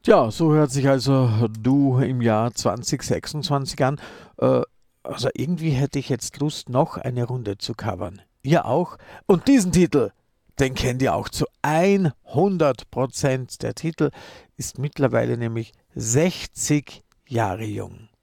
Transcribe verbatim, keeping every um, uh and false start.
Ja, so hört sich also Du im Jahr zwanzig sechsundzwanzig an. Äh, also irgendwie hätte ich jetzt Lust, noch eine Runde zu covern. Ihr auch? Und diesen Titel, den kennt ihr auch zu hundert Prozent. Der Titel ist mittlerweile nämlich sechzig Jahre jung.